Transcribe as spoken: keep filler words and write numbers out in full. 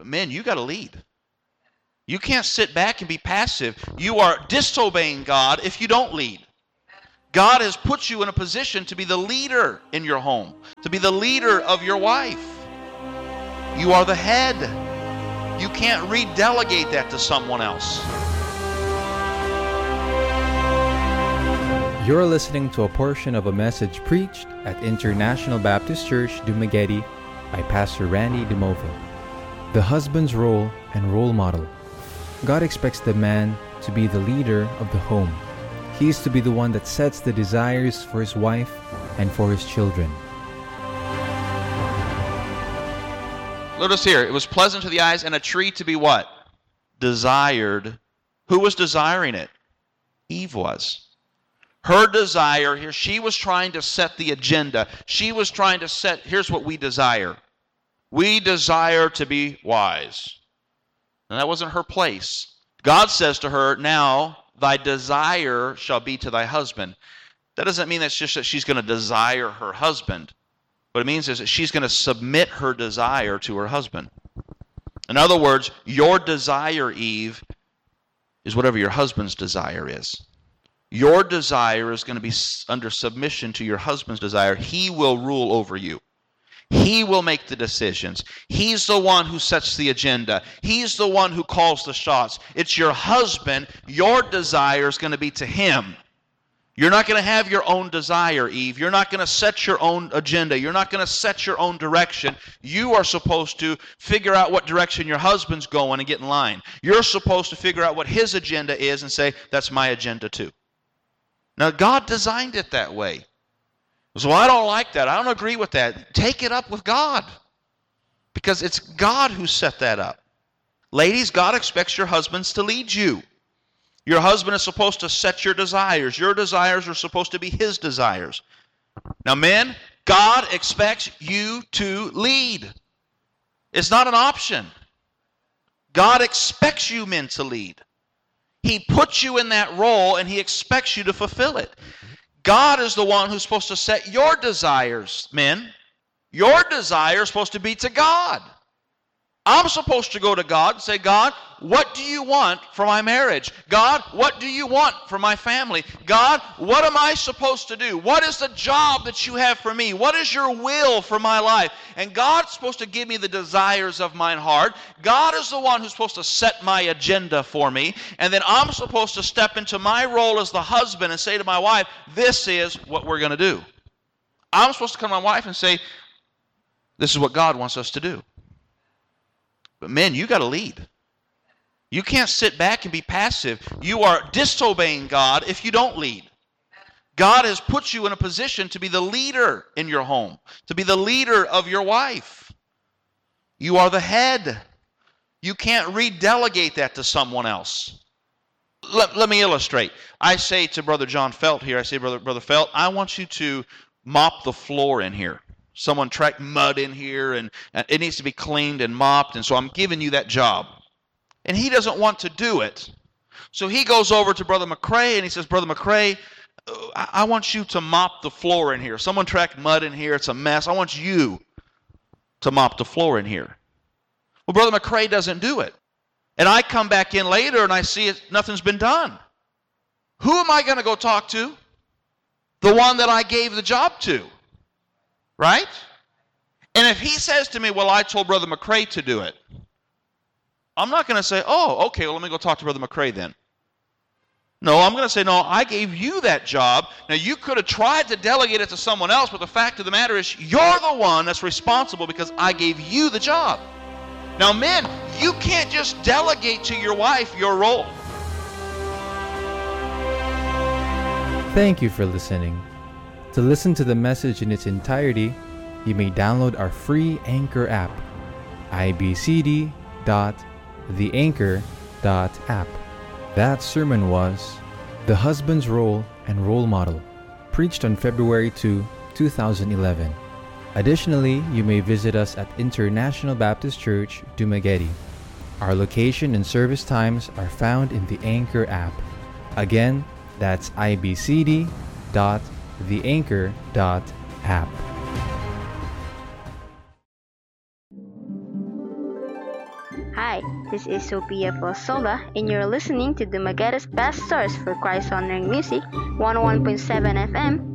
But men, you got to lead. You can't sit back and be passive. You are disobeying God if you don't lead. God has put you in a position to be the leader in your home, to be the leader of your wife. You are the head. You can't redelegate that to someone else. You're listening to a portion of a message preached at International Baptist Church, Dumaguete by Pastor Randy DeMova. The husband's role and role model. God expects the man to be the leader of the home. He is to be the one that sets the desires for his wife and for his children. Notice here, it was pleasant to the eyes and a tree to be what? Desired. Who was desiring it? Eve was. Her desire here, she was trying to set the agenda. She was trying to set, here's what we desire. We desire to be wise. And that wasn't her place. God says to her, now thy desire shall be to thy husband. That doesn't mean that's just that she's going to desire her husband. What it means is that she's going to submit her desire to her husband. In other words, your desire, Eve, is whatever your husband's desire is. Your desire is going to be under submission to your husband's desire. He will rule over you. He will make the decisions. He's the one who sets the agenda. He's the one who calls the shots. It's your husband. Your desire is going to be to him. You're not going to have your own desire, Eve. You're not going to set your own agenda. You're not going to set your own direction. You are supposed to figure out what direction your husband's going and get in line. You're supposed to figure out what his agenda is and say, that's my agenda too. Now, God designed it that way. So I don't like that. I don't agree with that. Take it up with God. Because it's God who set that up. Ladies, God expects your husbands to lead you. Your husband is supposed to set your desires. Your desires are supposed to be his desires. Now, men, God expects you to lead. It's not an option. God expects you men to lead. He puts you in that role and he expects you to fulfill it. God is the one who's supposed to set your desires, men. Your desire is supposed to be to God. I'm supposed to go to God and say, God, what do you want for my marriage? God, what do you want for my family? God, what am I supposed to do? What is the job that you have for me? What is your will for my life? And God's supposed to give me the desires of mine heart. God is the one who's supposed to set my agenda for me. And then I'm supposed to step into my role as the husband and say to my wife, this is what we're going to do. I'm supposed to come to my wife and say, this is what God wants us to do. But men, you got to lead. You can't sit back and be passive. You are disobeying God if you don't lead. God has put you in a position to be the leader in your home, to be the leader of your wife. You are the head. You can't redelegate that to someone else. Let, let me illustrate. I say to Brother John Felt here, I say, Brother, Brother Felt, I want you to mop the floor in here. Someone tracked mud in here, and, and it needs to be cleaned and mopped, and so I'm giving you that job. And he doesn't want to do it. So he goes over to Brother McCrae, and he says, Brother McCrae, I, I want you to mop the floor in here. Someone tracked mud in here. It's a mess. I want you to mop the floor in here. Well, Brother McCrae doesn't do it. And I come back in later, and I see it, nothing's been done. Who am I going to go talk to? The one that I gave the job to. Right? And if he says to me, well, I told Brother McCrae to do it, I'm not going to say, oh, okay, well, let me go talk to Brother McCrae then. No, I'm going to say, no, I gave you that job. Now, you could have tried to delegate it to someone else, but the fact of the matter is you're the one that's responsible because I gave you the job. Now, men, you can't just delegate to your wife your role. Thank you for listening. To listen to the message in its entirety, you may download our free Anchor app, i b c d dot the anchor dot app. That sermon was The Husband's Role and Role Model, preached on February second, two thousand eleven. Additionally, you may visit us at International Baptist Church, Dumaguete. Our location and service times are found in the Anchor app. Again, that's i b c d dot the anchor dot app. Hi, this is Sophia Fosola, and you're listening to the Magadas best source for Christ honoring music, one oh one point seven F M,